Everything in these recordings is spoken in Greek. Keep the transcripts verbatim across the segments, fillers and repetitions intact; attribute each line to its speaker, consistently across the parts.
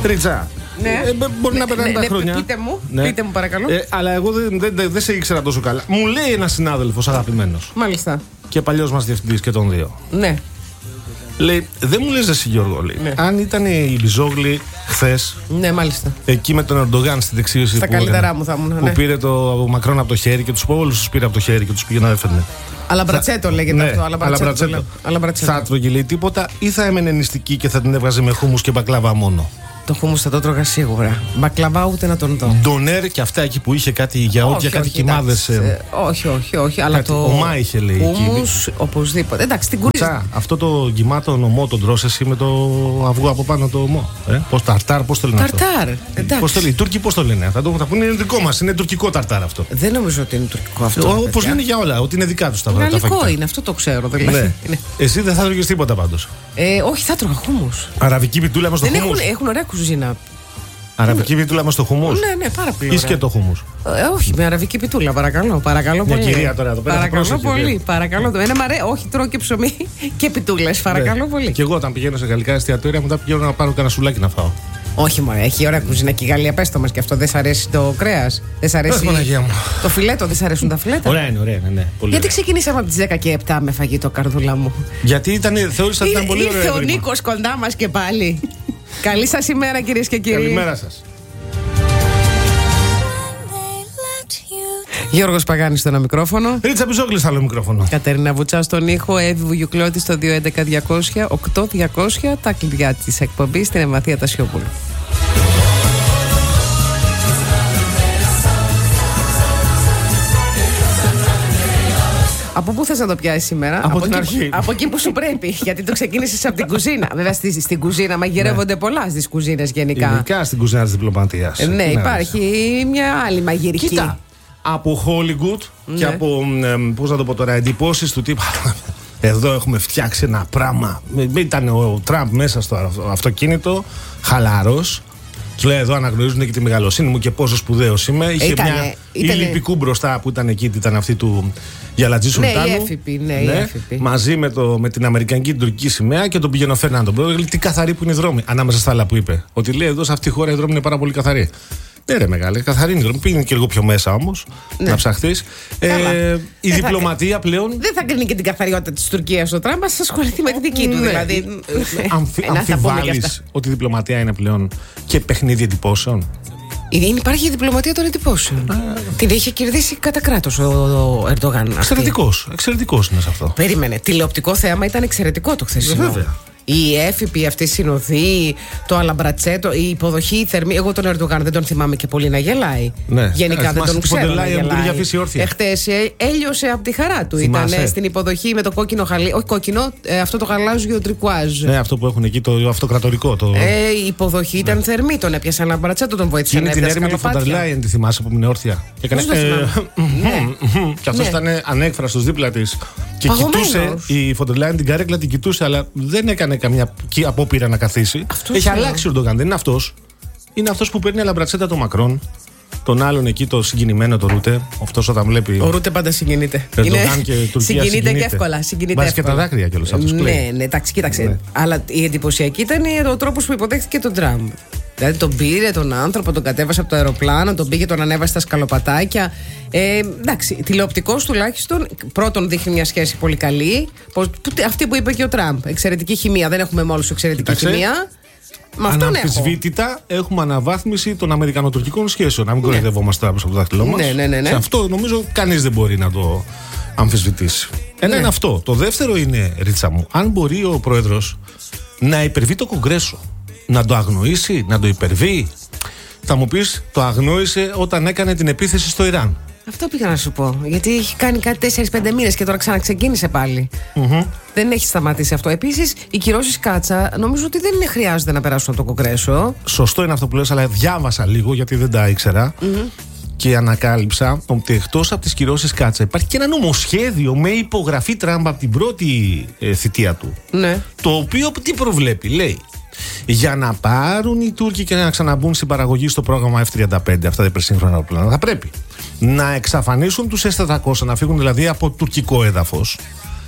Speaker 1: Ρίτσα.
Speaker 2: Ναι.
Speaker 1: Ε, μπορεί
Speaker 2: ναι,
Speaker 1: να περνάνε
Speaker 2: ναι,
Speaker 1: τα
Speaker 2: ναι,
Speaker 1: χρόνια.
Speaker 2: Πείτε μου,
Speaker 1: ναι.
Speaker 2: πείτε μου παρακαλώ.
Speaker 1: Ε, αλλά εγώ δεν, δεν, δεν, δεν σε ήξερα τόσο καλά. Μου λέει ένας συνάδελφος αγαπημένος.
Speaker 2: Μάλιστα.
Speaker 1: Και παλιός μας διευθυντής και των δύο.
Speaker 2: Ναι.
Speaker 1: Λέει, δεν μου λες εσύ Γιώργο, λέει,
Speaker 2: ναι.
Speaker 1: αν ήταν η Μπιζόγλη χθες.
Speaker 2: Ναι, μάλιστα.
Speaker 1: Εκεί με τον Ερντογάν στην δεξίωση.
Speaker 2: Στα
Speaker 1: που
Speaker 2: καλύτερά
Speaker 1: έκανε,
Speaker 2: μου θα ήμουν.
Speaker 1: Που
Speaker 2: ναι.
Speaker 1: πήρε το Μακρόν από το χέρι και τους όλους τους πήρε από το χέρι και τους πήγε να έφερνε.
Speaker 2: Αλλά μπρατσέτο λέγεται
Speaker 1: ναι,
Speaker 2: αυτό. Αλλά μπρατσέτο. Αλλά μπρατσέτο.
Speaker 1: Θα τρώγε λέει τίποτα ή θα έμενε νηστική και θα την έβγαζε με χούμους και μπακλαβά μόνο.
Speaker 2: Το χούμους θα το τρώγα σίγουρα. Μπακλαβά ούτε να τον δω.
Speaker 1: Ντονέρ και αυτά εκεί που είχε κάτι γιαούρτια, κάτι κοιμάδες.
Speaker 2: Ε, όχι, όχι, όχι. Αλλά
Speaker 1: κάτι,
Speaker 2: το.
Speaker 1: ομά είχε λέει.
Speaker 2: Χούμους, οπωσδήποτε. Εντάξει, την κουρίζα.
Speaker 1: Αυτό το γκυμάτο ομό τον τρως εσύ με το αυγό από πάνω το ομό. Ε? Πώς ταρτάρ, πώς το λένε αυτό.
Speaker 2: Ταρτάρ.
Speaker 1: Πώς το λένε, οι Τούρκοι πώς το λένε. Θα το θα πούνε είναι δικό μας, είναι τουρκικό ταρτάρ αυτό.
Speaker 2: Δεν νομίζω ότι είναι τουρκικό αυτό.
Speaker 1: Όπως λένε για όλα, ότι είναι δικά τους τα φαγητά.
Speaker 2: Γαλλικό είναι, αυτό το ξέρω δηλαδή.
Speaker 1: Ναι. Εσύ δεν θα τρώγες τίποτα πάντως.
Speaker 2: Ε, όχι, θα τρώγα χούμους.
Speaker 1: Αραβική πιτούλα με στο
Speaker 2: Δεν
Speaker 1: χούμους.
Speaker 2: έχουν, έχουν ωραία κουζίνα.
Speaker 1: Αραβική πιτούλα με στο χούμους.
Speaker 2: Ναι, ναι, πάρα πολύ.
Speaker 1: Ή σκέτο χούμους.
Speaker 2: Ε, όχι, με αραβική πιτούλα, παρακαλώ. Παρακαλώ
Speaker 1: Μια
Speaker 2: πολύ.
Speaker 1: κυρία τώρα εδώ πέρα.
Speaker 2: Παρακαλώ
Speaker 1: πρόσεχε,
Speaker 2: πολύ.
Speaker 1: λέει.
Speaker 2: Παρακαλώ. Ένα μαρέ, όχι, τρώω και ψωμί και πιτούλες. Παρακαλώ
Speaker 1: Ναι.
Speaker 2: πολύ.
Speaker 1: Και εγώ όταν πηγαίνω σε γαλλικά εστιατόρια μετά πηγαίνω να πάρω κανένα σουλάκι να φάω.
Speaker 2: Όχι, μωρέ, έχει ωραία κουζίνα και η Γαλλία. Πες το μας και αυτό. Δεν σ' αρέσει το κρέας. Δεν σ' αρέσει.
Speaker 1: Αχ, Παναγία μου.
Speaker 2: Το φιλέτο, δεν σ' αρέσουν τα φιλέτα.
Speaker 1: Ωραία είναι, ωραία είναι. Ναι, πολύ
Speaker 2: Γιατί
Speaker 1: ωραία.
Speaker 2: ξεκινήσαμε από τις δέκα και επτά με φαγητό, καρδούλα μου.
Speaker 1: Γιατί ήταν, θεώρησα ότι ήταν πολύ ωραίο.
Speaker 2: Ήρθε ο
Speaker 1: εύρημα.
Speaker 2: Νίκος κοντά μας και πάλι. Καλή σας ημέρα, κυρίες και κύριοι.
Speaker 1: Καλημέρα σας.
Speaker 2: Γιώργος Παγάνης στο ένα μικρόφωνο.
Speaker 1: Ρίτσα Μπιζόγλη στο άλλο μικρόφωνο.
Speaker 2: Κατερίνα Βουτσά στον ήχο. Εύη Βουγιουκλώτη στο δύο έντεκα διακόσια οκτώ διακόσια. Τα κλειδιά της εκπομπής στην Εμμαθία Τασιόπουλου. Από πού θες να το πιάσεις σήμερα?
Speaker 1: Από την
Speaker 2: εκεί,
Speaker 1: αρχή.
Speaker 2: Από εκεί που σου πρέπει. Γιατί το ξεκίνησες από την κουζίνα. Βέβαια στη, στην κουζίνα μαγειρεύονται πολλά στις κουζίνες γενικά.
Speaker 1: Ειδικά στην κουζίνα της διπλωματίας.
Speaker 2: Ε, ναι, υπάρχει μια άλλη μαγειρική.
Speaker 1: Κοίτα, από Hollywood
Speaker 2: Ναι.
Speaker 1: και από, ε, πώς να το πω τώρα, εντυπώσεις του τύπου. Εδώ έχουμε φτιάξει ένα πράγμα. Ήταν ο Τραμπ μέσα στο αυτοκίνητο, χαλαρός. Του λέει εδώ αναγνωρίζουν και τη μεγαλοσύνη μου και πόσο σπουδαίος είμαι. Είχε
Speaker 2: Ήτανε,
Speaker 1: μια
Speaker 2: ήτανε...
Speaker 1: ηλιππικού μπροστά που ήταν εκεί, ήταν αυτή του Γιαλατζή Σουλτάνου.
Speaker 2: Ναι, η έφυπη, ναι, η έφυπη.
Speaker 1: Μαζί με, το, με την Αμερικανική και την τουρκική σημαία και τον πήγαινε ο Φερνάντο. Λέει τι καθαρή που είναι η δρόμη. Ανάμεσα στα άλλα που είπε. Ότι λέει εδώ σε αυτή τη χώρα η δρόμη είναι πάρα πολύ καθαρή. Ναι, ρε μεγάλε, καθαρή είναι η δρόμη. Πήγαινε και λίγο πιο μέσα όμως
Speaker 2: Ναι.
Speaker 1: να ψαχθείς. Ε, η
Speaker 2: Δεν
Speaker 1: διπλωματία
Speaker 2: θα...
Speaker 1: πλέον.
Speaker 2: Δεν θα κρίνει και την καθαριότητα της Τουρκίας ο Τραμπ, θα ασχοληθεί με τη δική του.
Speaker 1: Ναι.
Speaker 2: Δηλαδή.
Speaker 1: Αμφι,
Speaker 2: Ε, να θα πούμε και αυτά.
Speaker 1: αμφιβάλλεις ότι η διπλωματία είναι πλέον και παιχνίδι εντυπώσεων.
Speaker 2: Είναι, υπάρχει η διπλωματία των εντυπώσεων. Την είχε κερδίσει κατά κράτος ο, ο Ερντογάν.
Speaker 1: Εξαιρετικός. Εξαιρετικός είναι σε αυτό.
Speaker 2: Περίμενε. Τηλεοπτικό θέαμα ήταν εξαιρετικό το χθεσινό.
Speaker 1: Βέβαια.
Speaker 2: Η έφυπη αυτή συνοδή, το αλαμπρατσέτο, η υποδοχή, η θερμή. Εγώ τον Ερντογάν δεν τον θυμάμαι και πολύ να γελάει.
Speaker 1: Ναι.
Speaker 2: Γενικά
Speaker 1: Ε,
Speaker 2: δεν τον ξέρω.
Speaker 1: Φοντερ Λάιεν την είχε αφήσει όρθια.
Speaker 2: Εχθές ε, έλειωσε από τη χαρά του.
Speaker 1: Θυμάσαι.
Speaker 2: Ήταν στην υποδοχή με το κόκκινο χαλί. Όχι κόκκινο, ε, αυτό το γαλάζιο τρικουάζ.
Speaker 1: Ναι, αυτό που έχουν εκεί, το αυτοκρατορικό. Το...
Speaker 2: Ε, η υποδοχή ήταν
Speaker 1: Ναι.
Speaker 2: θερμή. Τον έπιασαν αλαμπρατσέτο, τον βοήθησαν
Speaker 1: Είναι
Speaker 2: να
Speaker 1: την
Speaker 2: έπιασε
Speaker 1: έρημη του Φοντερ
Speaker 2: καλοπάτια.
Speaker 1: Λάιεν, τη θυμάσαι που είναι όρθια. Και έκανε.
Speaker 2: Πώς το θυμάμαι.
Speaker 1: Και αυτό
Speaker 2: Ναι.
Speaker 1: ήταν ανέκφραστος δίπλα τη. Και
Speaker 2: Παγωμένος.
Speaker 1: κοιτούσε, η Φοντερ Λάιεν την καρέκλα την κοιτούσε, αλλά δεν έκανε καμιά απόπειρα να καθίσει.
Speaker 2: Αυτό
Speaker 1: Έχει
Speaker 2: ξέρω.
Speaker 1: αλλάξει ο Ερντογάν, δεν είναι αυτό. Είναι αυτό που παίρνει αλαμπρατσέτα τον Μακρόν. Τον άλλον εκεί το συγκινημένο το Ρούτε. Αυτό όταν βλέπει.
Speaker 2: Ο Ρούτε πάντα συγκινείται.
Speaker 1: Ερντογάν και Τουρκία
Speaker 2: συγκινείται,
Speaker 1: συγκινείται.
Speaker 2: και εύκολα. Συγκινείται
Speaker 1: Βάζει και
Speaker 2: εύκολα.
Speaker 1: τα δάκρυα κιόλας αυτός κλαίει.
Speaker 2: Ναι, ναι, εντάξει, κοίταξε.
Speaker 1: Ναι.
Speaker 2: Αλλά η εντυπωσιακή ήταν ο τρόπος που υποδέχθηκε τον Τραμπ. Δηλαδή τον πήρε τον άνθρωπο, τον κατέβασε από το αεροπλάνο, τον πήγε, τον ανέβασε στα σκαλοπατάκια. Ε, εντάξει, τηλεοπτικός τουλάχιστον. Πρώτον, δείχνει μια σχέση πολύ καλή. Πως, που, αυτή που είπε και ο Τραμπ. Εξαιρετική χημεία. Δεν έχουμε με όλους εξαιρετική
Speaker 1: Κοίταξε.
Speaker 2: χημεία. Με αυτόν έχω.
Speaker 1: Αναμφισβήτητα έχουμε αναβάθμιση των αμερικανοτουρκικών σχέσεων. Να μην κοροϊδευόμαστε από το δάχτυλό μας.
Speaker 2: Ναι, ναι, ναι, ναι.
Speaker 1: Σε αυτό νομίζω κανείς δεν μπορεί να το αμφισβητήσει. Ένα
Speaker 2: Ναι.
Speaker 1: είναι αυτό. Το δεύτερο είναι, Ρίτσα μου, αν μπορεί ο πρόεδρος να υπερβεί το Κογκρέσο, να το αγνοήσει, να το υπερβεί. Θα μου πεις, το αγνόησε όταν έκανε την επίθεση στο Ιράν.
Speaker 2: Αυτό πήγα να σου πω. Γιατί έχει κάνει κάτι τέσσερις πέντε μήνες και τώρα ξαναξεκίνησε πάλι.
Speaker 1: Mm-hmm.
Speaker 2: Δεν έχει σταματήσει αυτό. Επίσης, οι κυρώσεις Κάτσα νομίζω ότι δεν είναι χρειάζεται να περάσουν από το Κογκρέσο.
Speaker 1: Σωστό είναι αυτό που λες, αλλά διάβασα λίγο γιατί δεν τα ήξερα. Mm-hmm. Και ανακάλυψα ότι εκτός από τις κυρώσεις Κάτσα υπάρχει και ένα νομοσχέδιο με υπογραφή Τραμπ από την πρώτη ε, θητεία του.
Speaker 2: Ναι.
Speaker 1: Το οποίο τι προβλέπει, λέει. Για να πάρουν οι Τούρκοι και να ξαναμπούν στην παραγωγή στο πρόγραμμα εφ τριάντα πέντε, αυτά τα υπερσύγχρονα αεροπλάνα, θα πρέπει να εξαφανίσουν τους ες τετρακόσια, να φύγουν δηλαδή από τουρκικό έδαφος. Και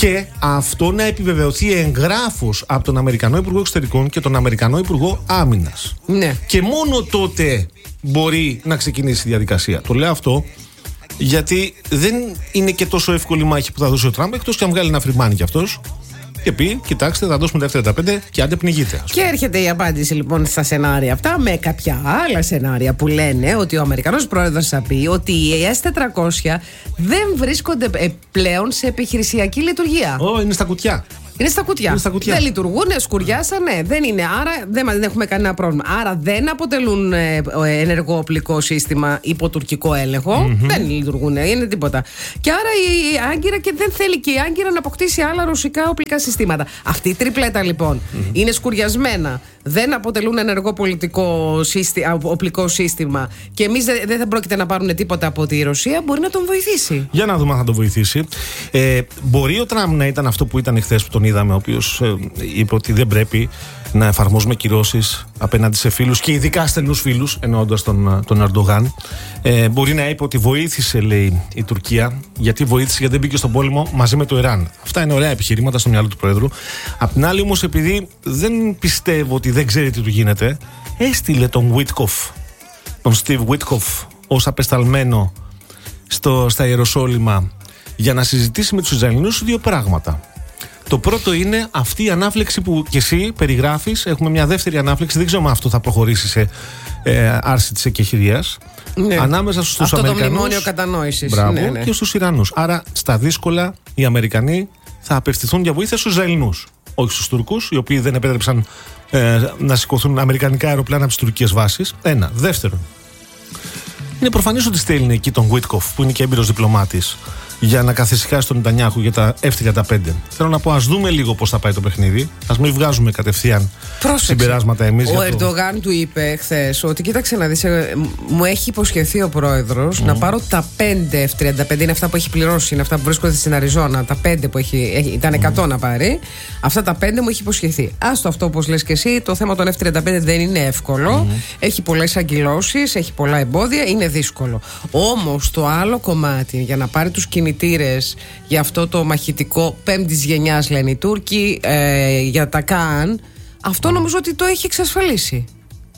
Speaker 1: και αυτό να επιβεβαιωθεί εγγράφος από τον Αμερικανό Υπουργό Εξωτερικών και τον Αμερικανό Υπουργό Άμυνας.
Speaker 2: Ναι.
Speaker 1: Και μόνο τότε μπορεί να ξεκινήσει η διαδικασία. Το λέω αυτό γιατί δεν είναι και τόσο εύκολη μάχη που θα δώσει ο Τραμπ, εκτός και αν βγάλει ένα φρυμάνι κι αυτός και πει: κοιτάξτε, θα δώσουμε τα εφ τριάντα πέντε και άντε πνιγείτε.
Speaker 2: Και έρχεται η απάντηση λοιπόν στα σενάρια αυτά με κάποια άλλα σενάρια που λένε ότι ο Αμερικανός πρόεδρος θα πει ότι οι ες τετρακόσια δεν βρίσκονται πλέον σε επιχειρησιακή λειτουργία.
Speaker 1: Ω, είναι στα κουτιά.
Speaker 2: Είναι στα κουτιά.
Speaker 1: Είναι στα κουτιά.
Speaker 2: Δεν λειτουργούν, σκουριάσανε, δεν είναι. Άρα δεν, δεν έχουμε κανένα πρόβλημα. Άρα δεν αποτελούν ε, ενεργό οπλικό σύστημα υπό τουρκικό έλεγχο. Mm-hmm. Δεν λειτουργούν, είναι τίποτα. Και άρα η Άγκυρα και δεν θέλει και η Άγκυρα να αποκτήσει άλλα ρωσικά οπλικά συστήματα. Αυτή η τριπλέτα λοιπόν mm-hmm. είναι σκουριασμένα. Δεν αποτελούν ενεργό πολιτικό σύστημα, οπλικό σύστημα. Και εμείς δεν δε θα πρόκειται να πάρουν τίποτα από τη Ρωσία. Μπορεί να τον βοηθήσει.
Speaker 1: Για να δούμε αν θα τον βοηθήσει. Ε, μπορεί ο Τραμπ να ήταν αυτό που ήταν χθες που τον είδαμε, ο οποίος ε, είπε ότι δεν πρέπει να εφαρμόζουμε κυρώσεις απέναντι σε φίλους και ειδικά στενούς φίλους, εννοώντας τον, τον Ερντογάν. Ε, μπορεί να είπε ότι βοήθησε, λέει, η Τουρκία. Γιατί βοήθησε? Γιατί δεν μπήκε στον πόλεμο μαζί με το Ιράν. Αυτά είναι ωραία επιχειρήματα στο μυαλό του Πρόεδρου. Απ' την άλλη, όμως, επειδή δεν πιστεύω ότι δεν ξέρει τι του γίνεται, έστειλε τον Witkoff, τον Steve Witkoff, ως απεσταλμένο στο, στα Ιεροσόλυμα για να συζητήσει με τους Ισραηλινούς δύο πράγματα. Το πρώτο είναι αυτή η ανάφλεξη που και εσύ περιγράφεις. Έχουμε μια δεύτερη ανάφλεξη. Δεν ξέρω αν αυτό θα προχωρήσει σε ε, άρση της εκεχηρίας. Ναι. Ανάμεσα στους
Speaker 2: αυτό
Speaker 1: Αμερικανούς.
Speaker 2: Αυτό το μνημόνιο κατανόησης.
Speaker 1: Μπράβο,
Speaker 2: ναι, ναι.
Speaker 1: και στους Ιρανούς. Άρα στα δύσκολα οι Αμερικανοί θα απευθυνθούν για βοήθεια στους Ισραηλινούς. Όχι στους Τούρκους, οι οποίοι δεν επέτρεψαν ε, να σηκωθούν αμερικανικά αεροπλάνα από τις τουρκικές βάσεις. Ένα. Δεύτερον, είναι προφανές ότι στέλνει εκεί τον Witkoff, που είναι και έμπειρος διπλωμάτης, για να καθησυχάσει τον Νετανιάχου για τα εφ τριάντα πέντε. Θέλω να πω, ας δούμε λίγο πώς θα πάει το παιχνίδι. Ας μην βγάζουμε κατευθείαν Πρόσεξε. συμπεράσματα εμείς.
Speaker 2: Ο Ερντογάν το... του είπε χθες ότι κοίταξε να δεις, μου έχει υποσχεθεί ο πρόεδρος mm. να πάρω τα πέντε εφ τριάντα πέντε. Είναι αυτά που έχει πληρώσει, είναι αυτά που βρίσκονται στην Αριζόνα. Τα πέντε που έχει, ήταν εκατό mm. να πάρει. Αυτά τα πέντε μου έχει υποσχεθεί. Άστο αυτό, όπως λες και εσύ, το θέμα των εφ τριάντα πέντε δεν είναι εύκολο. Mm. Έχει πολλές αγκυλώσεις, έχει πολλά εμπόδια, είναι δύσκολο. Όμως το άλλο κομμάτι για να πάρει τους κινητήρες για αυτό το μαχητικό πέμπτης γενιάς, λένε οι Τούρκοι, ε, για τα ΚΑΝ, αυτό νομίζω ότι το έχει εξασφαλίσει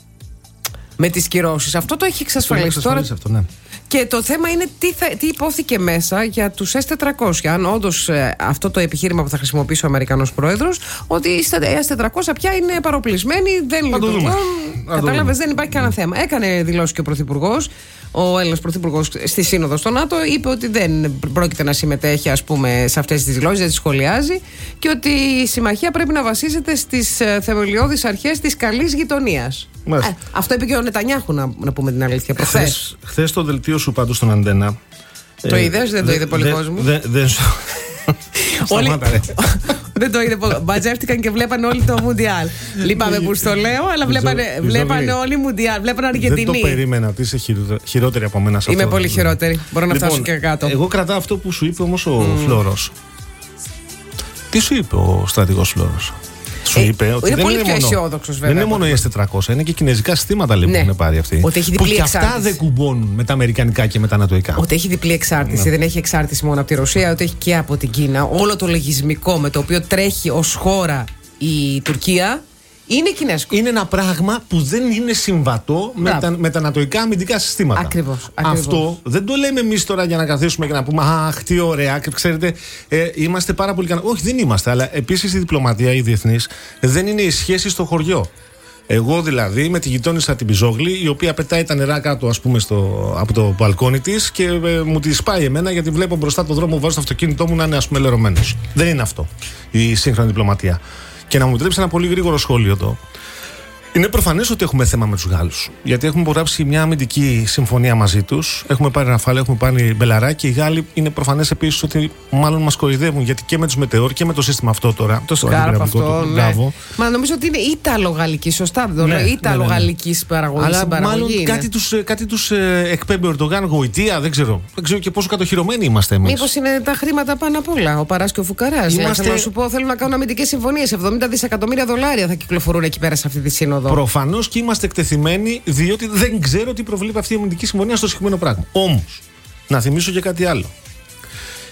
Speaker 2: με τις κυρώσεις. Αυτό το έχει εξασφαλίσει,
Speaker 1: το τώρα. Αυτό, ναι.
Speaker 2: Και το θέμα είναι τι, θα, τι υπόθηκε μέσα για τους ες τετρακόσια. Αν όντως ε, αυτό το επιχείρημα που θα χρησιμοποιήσει ο Αμερικανός πρόεδρος, ότι οι ες τετρακόσια πια είναι παροπλισμένοι, δεν λειτουργούν. Κατάλαβες, δεν υπάρχει κανένα θέμα. Έκανε δηλώσει και ο Πρωθυπουργός. Ο Έλληνας Πρωθυπουργός στη Σύνοδο στο ΝΑΤΟ είπε ότι δεν πρόκειται να συμμετέχει, ας πούμε, σε αυτές τις δηλώσεις, δεν τις σχολιάζει και ότι η συμμαχία πρέπει να βασίζεται στις ε, θεμελιώδεις αρχές της καλής γειτονίας. Ε, αυτό είπε και ο Νετανιάχου, να, να πούμε την αλήθεια, προχθές.
Speaker 1: Χθες το δελτίο σου πάντως στον Αντένα.
Speaker 2: Το ε, είδες, δεν δε, το είδε πολύ δε, κόσμο.
Speaker 1: Δεν δε, δε,
Speaker 2: δεν το είδε. Μπατζεύτηκαν και βλέπανε όλοι το Μουντιάλ. Λυπάμαι που στο λέω, αλλά βλέπανε, βλέπανε όλοι Μουντιάλ. Βλέπανε Αργεντινή.
Speaker 1: Δεν το περίμενα ότι είσαι χειρότερη από μένα σε αυτό.
Speaker 2: Είμαι πολύ χειρότερη. Μπορώ να
Speaker 1: λοιπόν,
Speaker 2: φτάσω και κάτω.
Speaker 1: Εγώ κρατάω αυτό που σου είπε όμως ο mm. Φλόρος. Τι σου είπε ο στρατηγός Φλόρος? Σου είπε ε, ότι
Speaker 2: είναι
Speaker 1: δεν
Speaker 2: πολύ
Speaker 1: είναι
Speaker 2: πιο
Speaker 1: μόνο,
Speaker 2: αισιόδοξος, βέβαια.
Speaker 1: Δεν είναι μόνο οι ες τετρακόσια, είναι και κινέζικα συστήματα, λοιπόν, ναι. που έχουν πάρει αυτοί.
Speaker 2: Ότι έχει διπλή
Speaker 1: που εξάρτηση. Και αυτά δεν κουμπώνουν με τα αμερικανικά και με τα νατοϊκά.
Speaker 2: Ότι έχει διπλή εξάρτηση. Ναι. Δεν έχει εξάρτηση μόνο από τη Ρωσία, ότι έχει και από την Κίνα. Όλο το λογισμικό με το οποίο τρέχει ως χώρα η Τουρκία είναι κινέζικο.
Speaker 1: Είναι ένα πράγμα που δεν είναι συμβατό με τα, με τα νατοϊκά αμυντικά συστήματα.
Speaker 2: Ακριβώς.
Speaker 1: Αυτό δεν το λέμε εμείς τώρα για να καθίσουμε και να πούμε αχ, τι ωραία. Ξέρετε, ε, είμαστε πάρα πολύ κανένα. Όχι, δεν είμαστε. Αλλά επίσης η διπλωματία, η διεθνής, δεν είναι η σχέση στο χωριό. Εγώ δηλαδή με τη γειτόνισσα την Πιζόγλη, η οποία πετάει τα νερά κάτω, ας πούμε, στο, από το μπαλκόνι της και ε, μου τη σπάει εμένα γιατί βλέπω μπροστά το δρόμο, βάζω το αυτοκίνητό μου να είναι, ας πούμε, λερωμένος. Δεν είναι αυτό η σύγχρονη διπλωματία. Και να μου επιτρέψει ένα πολύ γρήγορο σχόλιο εδώ. Είναι προφανές ότι έχουμε θέμα με τους Γάλλους. Γιατί έχουμε υπογράψει μια αμυντική συμφωνία μαζί τους. Έχουμε πάρει Ραφάλ, έχουμε πάρει Μπελαρά και οι Γάλλοι είναι προφανές επίσης ότι μάλλον μας κοροϊδεύουν. Γιατί και με τους Μετεώρ και με το σύστημα αυτό τώρα. Το
Speaker 2: Σκάρπ αυτό. Ναι. Μα νομίζω ότι είναι Ιταλο-γαλλική, σωστά. Δεν ναι, Ιταλο-γαλλική ναι, ναι. παραγωγή. Αλλά μάλλον είναι. κάτι τους,
Speaker 1: κάτι τους ε, εκπέμπει ο Ερντογάν, γοητεία, δεν ξέρω. Δεν ξέρω και πόσο κατοχυρωμένοι είμαστε εμείς.
Speaker 2: Μήπως είναι τα χρήματα πάνω απ' όλα. Ο Παράς και ο Φουκαράς. Είμαστε... Θέλω να σου πω, θέλουν να κάνουν αμυντικές συμφωνίες. εβδομήντα δισεκατομμύρια δολάρια θα κυκλοφορούν εκεί πέρα σε αυτή τη σύνοδο.
Speaker 1: Προφανώς και είμαστε εκτεθειμένοι, διότι δεν ξέρω τι προβλέπει αυτή η αμυντική συμφωνία στο συγκεκριμένο πράγμα. Όμως, να θυμίσω και κάτι άλλο.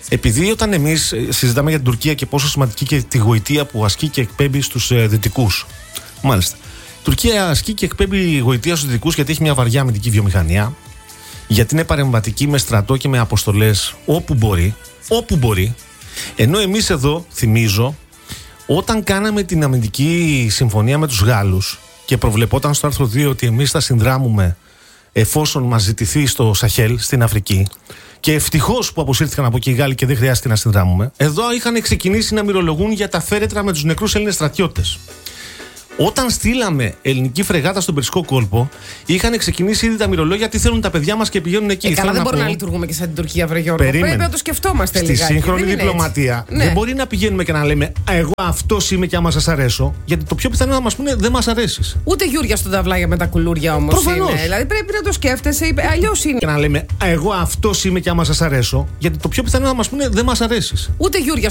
Speaker 1: Επειδή όταν εμείς συζητάμε για την Τουρκία και πόσο σημαντική και τη γοητεία που ασκεί και εκπέμπει στους ε, δυτικούς. Μάλιστα. Η Τουρκία ασκεί και εκπέμπει γοητεία στους δυτικούς γιατί έχει μια βαριά αμυντική βιομηχανία. Γιατί είναι παρεμβατική με στρατό και με αποστολές όπου μπορεί. Όπου μπορεί. Ενώ εμείς εδώ, θυμίζω, όταν κάναμε την αμυντική συμφωνία με τους Γάλλους και προβλεπόταν στο άρθρο δύο ότι εμείς θα συνδράμουμε εφόσον μας ζητηθεί στο Σαχέλ, στην Αφρική, και ευτυχώς που αποσύρθηκαν από εκεί οι Γάλλοι και δεν χρειάστηκε να συνδράμουμε, εδώ είχαν ξεκινήσει να μυρολογούν για τα φέρετρα με τους νεκρούς Έλληνες στρατιώτες. Όταν στείλαμε ελληνική φρεγάτα στον Περσικό κόλπο, είχαν ξεκινήσει ήδη τα μυρολόγια τι θέλουν τα παιδιά μας και πηγαίνουν εκεί.
Speaker 2: Ε, καλά, δεν
Speaker 1: να
Speaker 2: μπορούμε
Speaker 1: πω...
Speaker 2: να λειτουργούμε και σαν την Τουρκία, βρε Γιώργο.
Speaker 1: Περίμενε.
Speaker 2: Πρέπει να το σκεφτόμαστε
Speaker 1: Στη
Speaker 2: λιγάκι.
Speaker 1: σύγχρονη
Speaker 2: δεν
Speaker 1: διπλωματία
Speaker 2: ναι.
Speaker 1: δεν μπορεί να πηγαίνουμε και να λέμε εγώ αυτός είμαι και άμα σας αρέσω, γιατί το πιο πιθανό να μας πούνε δεν μας αρέσεις.
Speaker 2: Ούτε Γιούρια στον ταυλάγια με τα κουλούρια όμως.
Speaker 1: Προφανώς.
Speaker 2: Είναι. Δηλαδή πρέπει να το σκέφτεσαι, αλλιώς είναι.
Speaker 1: Και να λέμε εγώ αυτός είμαι και άμα σας αρέσω, γιατί το πιο πιθανό να μας πούνε δεν μας αρέσεις.
Speaker 2: Ούτε Γιούρια